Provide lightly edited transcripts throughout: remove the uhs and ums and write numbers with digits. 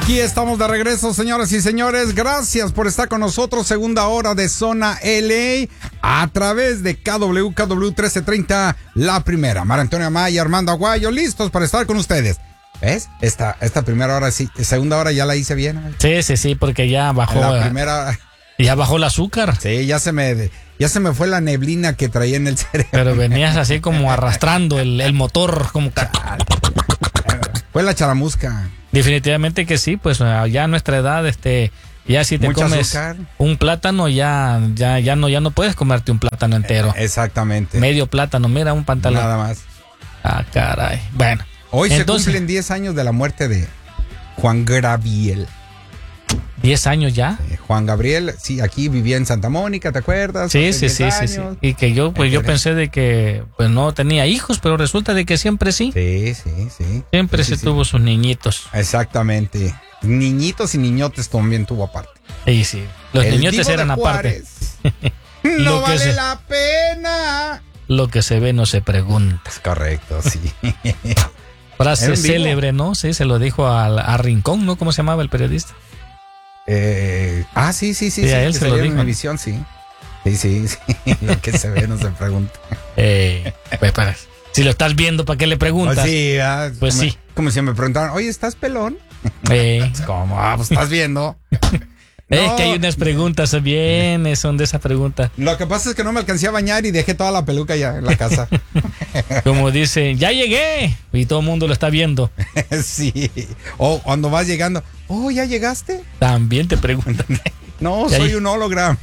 Aquí estamos de regreso, señoras y señores. Gracias por estar con nosotros. Segunda hora de Zona LA a través de KW 1330, la primera. Mar Antonio Amaya, Armando Aguayo, listos para estar con ustedes. ¿Ves? Esta primera hora, sí, segunda hora ya la hice bien. Sí, porque ya bajó. La primera. Ya bajó el azúcar. Sí, ya se me fue la neblina que traía en el cerebro. Pero venías así como arrastrando el motor, como que... Fue la charamusca. Definitivamente que sí, pues ya a nuestra edad, ya si te mucho comes azúcar. Un plátano, ya no puedes comerte un plátano entero. Exactamente. Medio plátano, mira, un pantalón. Nada más. Ah, caray. Bueno. Hoy entonces, se cumplen 10 años de la muerte de Juan Gabriel. 10 años ya. Juan Gabriel, sí, aquí vivía en Santa Mónica, ¿te acuerdas? Sí. Y que yo pensé de que pues no tenía hijos, pero resulta de que siempre sí. Sí. Siempre sí, tuvo sus niñitos. Exactamente. Niñitos y niñotes también tuvo aparte. Sí. Los niñotes eran aparte. No vale la pena. Lo que se ve no se pregunta. Es correcto, sí. Frase célebre, ¿no? Sí, se lo dijo a Rincón, ¿no? ¿Cómo se llamaba el periodista? Sí. A él se lo dijo. En mi visión, sí. Sí. Lo que se ve no se pregunta. Pues si lo estás viendo, ¿para qué le preguntas? Pues sí. Como si me preguntaran, oye, ¿estás pelón? ¿Cómo? Pues estás viendo. Es que hay unas preguntas, son de esa pregunta. Lo que pasa es que no me alcancé a bañar y dejé toda la peluca ya en la casa. Como dicen, ya llegué, y todo el mundo lo está viendo. Sí. O cuando vas llegando, ¿ya llegaste? También te preguntan. No, soy un holograma.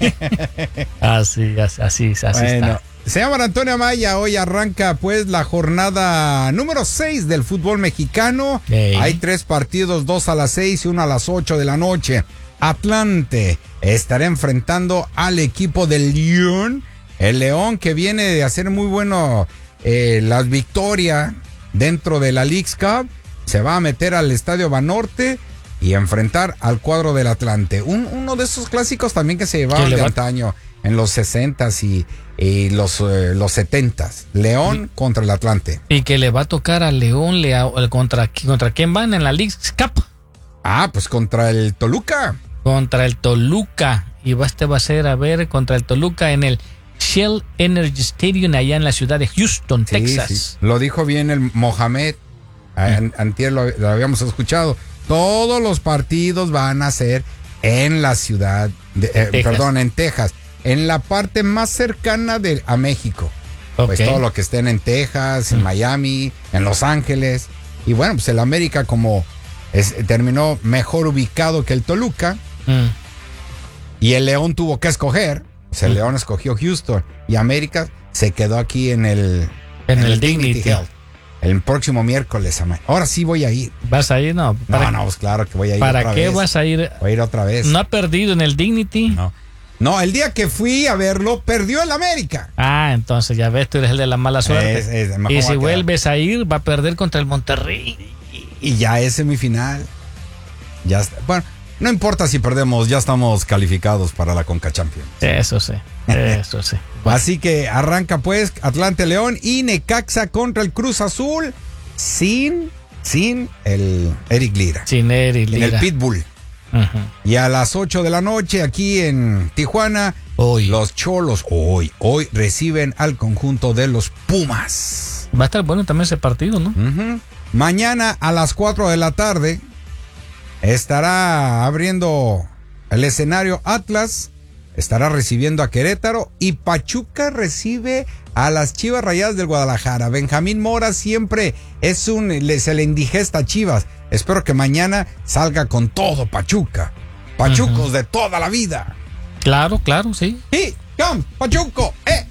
Así está. Señor Antonio Amaya, hoy arranca pues la jornada número 6 del fútbol mexicano. Hay 3 partidos, 2 a las 6 y 1 a las 8 de la noche. Atlante estará enfrentando al equipo del León. El León que viene de hacer muy bueno las victorias dentro de la Leagues Cup. Se va a meter al Estadio Banorte y enfrentar al cuadro del Atlante. Uno de esos clásicos también que se llevaban de antaño en los 60s y los 70s. León contra el Atlante. Y que le va a tocar al León contra quién van en la Leagues Cup. Pues contra el Toluca. Contra el Toluca. Y va a ser, contra el Toluca en el Shell Energy Stadium allá en la ciudad de Houston, Texas. Sí. Lo dijo bien el Mohamed. Antier lo habíamos escuchado. Todos los partidos van a ser en la ciudad, en Texas. En la parte más cercana a México. Okay. Pues todo lo que estén en Texas, en Miami, en Los Ángeles. Y bueno, pues el América terminó mejor ubicado que el Toluca. Y el León tuvo que escoger. Pues el León escogió Houston. Y América se quedó aquí en el Dignity Health. El próximo miércoles. Ahora sí voy a ir. ¿Vas a ir? No, pues claro que voy a ir ¿para otra qué vez. Vas a ir? Voy a ir otra vez. ¿No ha perdido en el Dignity? No, el día que fui a verlo, perdió el América. Entonces ya ves, tú eres el de la mala suerte. Y si vuelves a ir, va a perder contra el Monterrey. Y ya es semifinal. Ya está. Bueno, no importa si perdemos, ya estamos calificados para la Conca Champions. Eso sí. Bueno. Así que arranca pues Atlante León y Necaxa contra el Cruz Azul sin el Eric Lira. Sin Eric Lira. En el Pitbull. Y a las 8 de la noche aquí en Tijuana, los Cholos hoy reciben al conjunto de los Pumas. Va a estar bueno también ese partido, ¿no? Mañana a las 4 de la tarde estará abriendo el escenario Atlas, estará recibiendo a Querétaro y Pachuca recibe a las Chivas Rayadas del Guadalajara. Benjamín Mora siempre se le indigesta a Chivas. Espero que mañana salga con todo Pachuca. Pachucos de toda la vida. Claro, sí. Sí, Pachuco.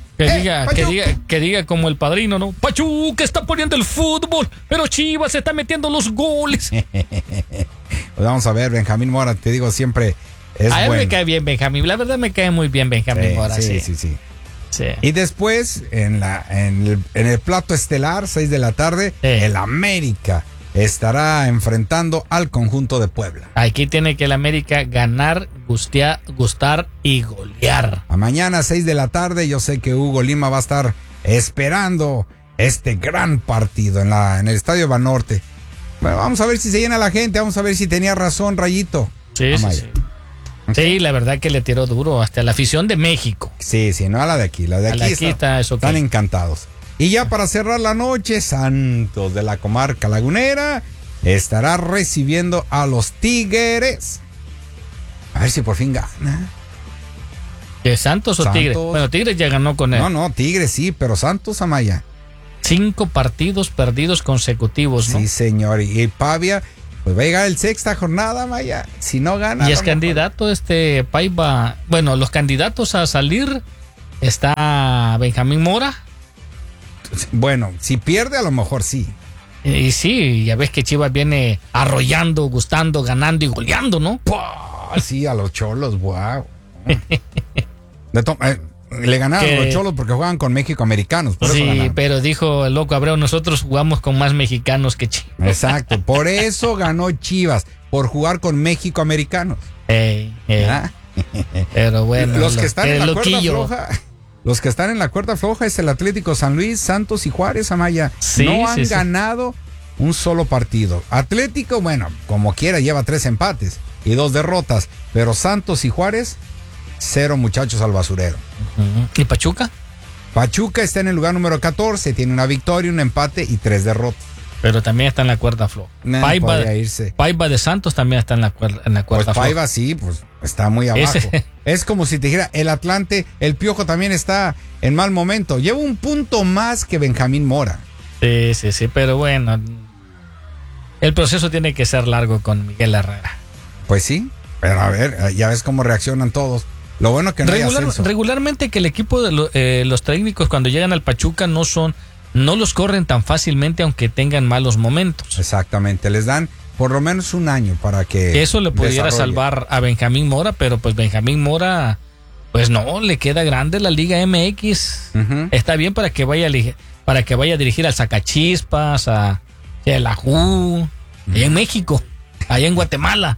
Que diga como el Padrino, ¿no? Pachuca está poniendo el fútbol, pero Chivas está metiendo los goles. Pues vamos a ver, Benjamín Mora, te digo, siempre es bueno. A mí me cae bien Benjamín, la verdad me cae muy bien Benjamín Mora. Sí. Y después, en el plato estelar, 6 de la tarde, el América estará enfrentando al conjunto de Puebla. Aquí tiene que el América ganar, gustar y golear. A mañana 6 de la tarde, yo sé que Hugo Lima va a estar esperando este gran partido en el Estadio Banorte. Bueno, vamos a ver si se llena la gente, vamos a ver si tenía razón Rayito. Sí, sí, sí. Sí, la verdad que le tiró duro hasta la afición de México. Sí, no a la de aquí. La de aquí está eso están encantados. Y ya para cerrar la noche, Santos de la comarca lagunera estará recibiendo a los Tigres. A ver si por fin gana. ¿De Santos o Tigres? Bueno, Tigres ya ganó con él. No, Tigres sí, pero Santos, Amaya. 5 partidos perdidos consecutivos, ¿no? Sí, señor. Y Pavia, pues va a llegar el sexta jornada, Maya. Si no gana. Y es candidato Paiva. Bueno, los candidatos a salir está Benjamín Mora. Bueno, si pierde a lo mejor sí. Y sí, ya ves que Chivas viene arrollando, gustando, ganando y goleando, ¿no? Sí, a los Cholos, wow. Le ganaron a los Cholos porque juegan con México americanos. Por eso ganaron. Pero dijo el loco Abreu, nosotros jugamos con más mexicanos que Chivas. Exacto, por eso ganó Chivas, por jugar con México americanos. Pero bueno, los que están en la cuerda floja. Los que están en la cuerda floja es el Atlético San Luis, Santos y Juárez, Amaya. No han ganado un solo partido. Atlético, bueno, como quiera, lleva 3 empates y 2 derrotas. Pero Santos y Juárez, 0 muchachos al basurero. ¿Y Pachuca? Pachuca está en el lugar número 14, tiene una victoria, un empate y 3 derrotas. Pero también está en la cuerda floja. Paiva de Santos también está en la cuerda floja. Paiva sí, pues está muy abajo. Es como si te dijera, el Atlante, el Piojo también está en mal momento. Lleva un punto más que Benjamín Mora. Sí, pero bueno, el proceso tiene que ser largo con Miguel Herrera. Pues sí, pero a ver, ya ves cómo reaccionan todos. Lo bueno que no hay ascenso. Regularmente que el equipo de los técnicos cuando llegan al Pachuca no los corren tan fácilmente aunque tengan malos momentos. Exactamente, les dan por lo menos un año para que eso le pudiera salvar a Benjamín Mora, pero pues Benjamín Mora, pues no, le queda grande la Liga MX. Está bien para que vaya a dirigir al Zacachispas, a la JU, allá en México, allá en Guatemala.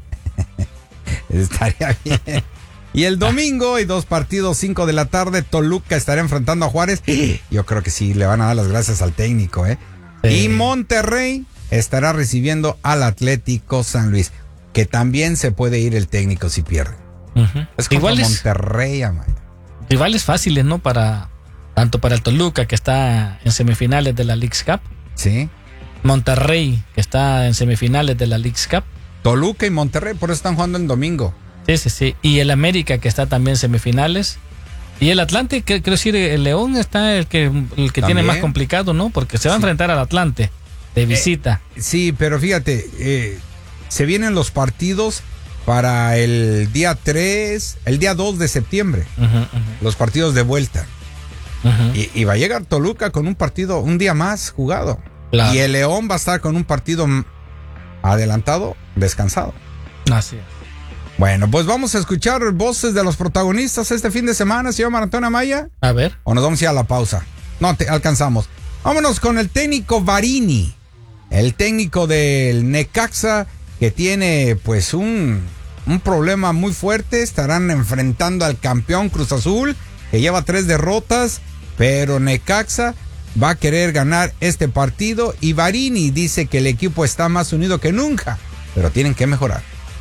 Estaría bien. Y el domingo hay 2 partidos, 5 de la tarde, Toluca estará enfrentando a Juárez. Yo creo que sí, le van a dar las gracias al técnico, ¿eh? Sí. Y Monterrey estará recibiendo al Atlético San Luis, que también se puede ir el técnico si pierde. Es como Monterrey, amaya. Rivales fáciles, ¿no? Tanto para el Toluca, que está en semifinales de la Leagues Cup. Sí. Monterrey, que está en semifinales de la Leagues Cup. Toluca y Monterrey, por eso están jugando el domingo. Sí. Y el América, que está también en semifinales. Y el Atlante, quiero decir, el León está el que tiene más complicado, ¿no? Porque se va a enfrentar al Atlante de visita. Sí, pero fíjate, se vienen los partidos para el día 3, el día 2 de septiembre. Los partidos de vuelta. Y va a llegar Toluca con un partido, un día más jugado. Claro. Y el León va a estar con un partido adelantado, descansado. Así es. Bueno, pues vamos a escuchar voces de los protagonistas este fin de semana, señor Marantón Amaya. A ver. O nos vamos a ir a la pausa. No, alcanzamos. Vámonos con el técnico Varini, el técnico del Necaxa, que tiene pues un problema muy fuerte. Estarán enfrentando al campeón Cruz Azul, que lleva 3 derrotas, pero Necaxa va a querer ganar este partido y Varini dice que el equipo está más unido que nunca, pero tienen que mejorar.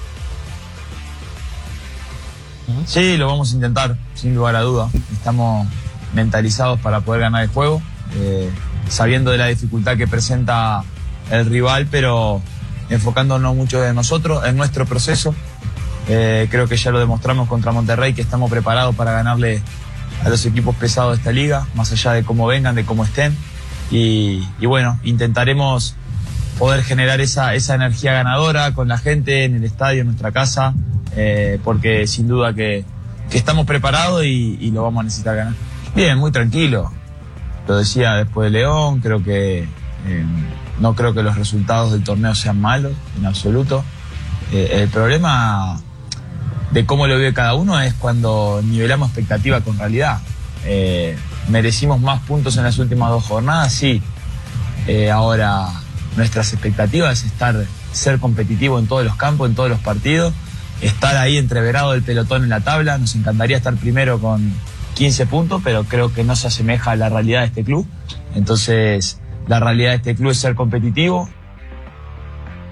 Sí, lo vamos a intentar, sin lugar a duda. Estamos mentalizados para poder ganar el juego, sabiendo de la dificultad que presenta el rival, pero enfocándonos mucho en nosotros, en nuestro proceso. Creo que ya lo demostramos contra Monterrey, que estamos preparados para ganarle a los equipos pesados de esta liga, más allá de cómo vengan, de cómo estén. Y bueno, intentaremos poder generar esa energía ganadora con la gente en el estadio, en nuestra casa, porque sin duda que estamos preparados y lo vamos a necesitar ganar. Bien, muy tranquilo. Lo decía después de León, creo que no creo que los resultados del torneo sean malos, en absoluto. El problema de cómo lo ve cada uno es cuando nivelamos expectativa con realidad. ¿Merecimos más puntos en las últimas 2 jornadas? Sí. Ahora, nuestras expectativas es ser competitivo en todos los campos, en todos los partidos, estar ahí entreverado del pelotón en la tabla. Nos encantaría estar primero con 15 puntos, pero creo que no se asemeja a la realidad de este club. Entonces, la realidad de este club es ser competitivo.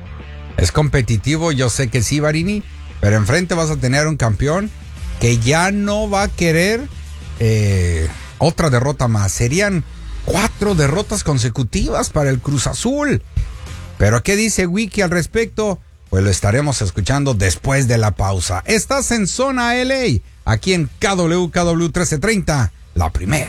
Es competitivo, yo sé que sí, Varini, pero enfrente vas a tener un campeón que ya no va a querer otra derrota más. Serían 4 derrotas consecutivas para el Cruz Azul. Pero ¿qué dice Wiki al respecto? Pues lo estaremos escuchando después de la pausa. Estás en Zona LA, aquí en KW 1330, la primera.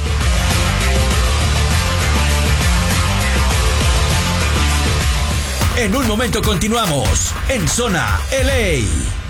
En un momento continuamos en Zona LA.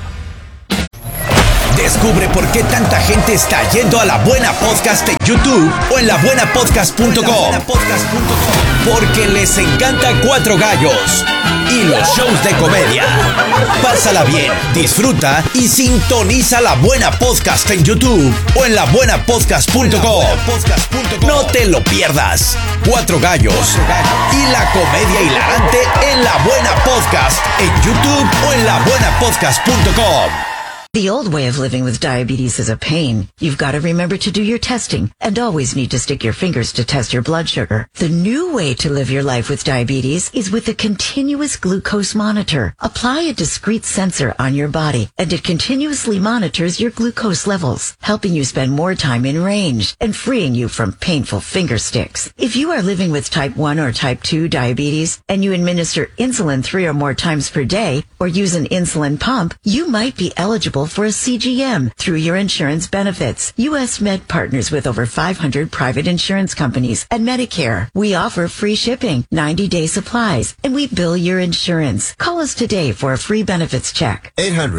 Descubre por qué tanta gente está yendo a La Buena Podcast en YouTube o en labuenapodcast.com. Porque les encanta Cuatro Gallos y los shows de comedia. Pásala bien, disfruta y sintoniza La Buena Podcast en YouTube o en labuenapodcast.com. No te lo pierdas. Cuatro Gallos y la comedia hilarante en La Buena Podcast en YouTube o en labuenapodcast.com. The old way of living with diabetes is a pain. You've got to remember to do your testing and always need to stick your fingers to test your blood sugar. The new way to live your life with diabetes is with a continuous glucose monitor. Apply a discrete sensor on your body and it continuously monitors your glucose levels, helping you spend more time in range and freeing you from painful finger sticks. If you are living with type 1 or type 2 diabetes and you administer insulin 3 or more times per day or use an insulin pump, you might be eligible for a CGM through your insurance benefits. U.S. Med partners with over 500 private insurance companies and Medicare. We offer free shipping, 90-day supplies, and we bill your insurance. Call us today for a free benefits check.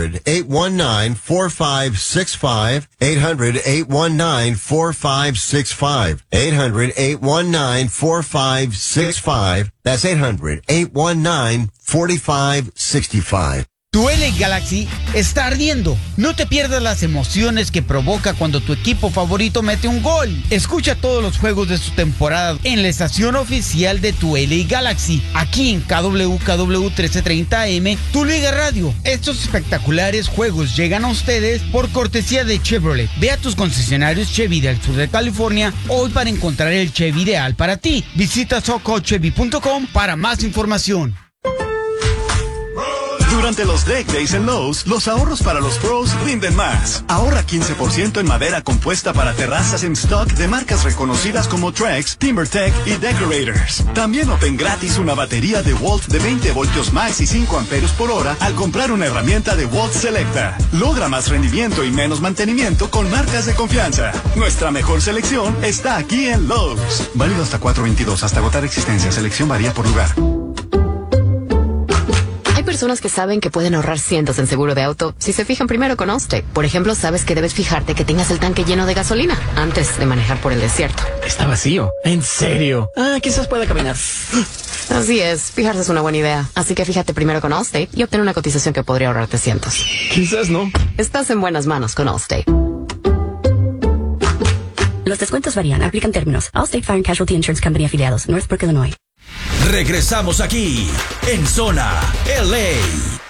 800-819-4565. 800-819-4565. 800-819-4565. That's 800-819-4565. Tu LA Galaxy está ardiendo. No te pierdas las emociones que provoca cuando tu equipo favorito mete un gol. Escucha todos los juegos de su temporada en la estación oficial de tu LA Galaxy, aquí en KW 1330 AM, tu Liga Radio. Estos espectaculares juegos llegan a ustedes por cortesía de Chevrolet. Ve a tus concesionarios Chevy del sur de California hoy para encontrar el Chevy ideal para ti. Visita socochevy.com para más información. Durante los Deck Days en Lowe's, los ahorros para los pros rinden más. Ahorra 15% en madera compuesta para terrazas en stock de marcas reconocidas como Trex, TimberTech y Decorators. También obtén gratis una batería de Walt de 20 voltios max y 5 amperios por hora al comprar una herramienta de Walt Selecta. Logra más rendimiento y menos mantenimiento con marcas de confianza. Nuestra mejor selección está aquí en Lowe's. Válido hasta 4/22, hasta agotar existencia. Selección varía por lugar. Hay personas que saben que pueden ahorrar cientos en seguro de auto si se fijan primero con Allstate. Por ejemplo, sabes que debes fijarte que tengas el tanque lleno de gasolina antes de manejar por el desierto. Está vacío. ¿En serio? Quizás pueda caminar. Así es, fijarse es una buena idea. Así que fíjate primero con Allstate y obtén una cotización que podría ahorrarte cientos. Quizás no. Estás en buenas manos con Allstate. Los descuentos varían. Aplican términos. Allstate Fire and Casualty Insurance Company afiliados. Northbrook, Illinois. Regresamos aquí en Zona LA.